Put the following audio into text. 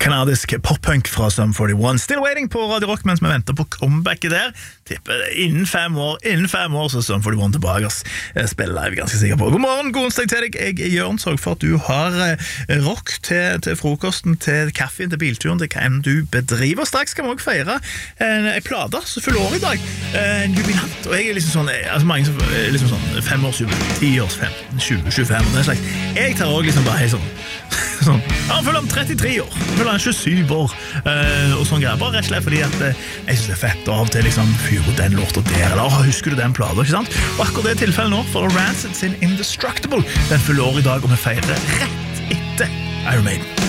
kanadisk pop-punk fra Sum 41. Still waiting på Radio Rock mens vi venter på comebacket der. Tipper innen 5 år så Sum 41 tilbake. Spiller live, ganske sikker på. God morgen, god onsdag til deg. Jeg Jørn, sørg for at du har rock til frokosten, til kaffen, til bilturen, til hva enn du bedriver. Straks skal vi også feire en plate som fyller år i dag. En jubilant, og jeg liksom sånn, altså mange som liksom sånn 5 års jubilant, 10 års, 15, 20, 25, den slags. Jeg tar også liksom bare helt sånn, han føler han 33 år, han føler han 27 år, og sånn greier, bare rett og slett fordi at jeg synes det er fett, og av og til liksom fyrer den låta der, eller husker du den platen, ikke sant? Og akkurat det tilfellet nå, for Rancid sin Indestructible, den fyller år i dag, og vi feirer rett etter Iron Maiden.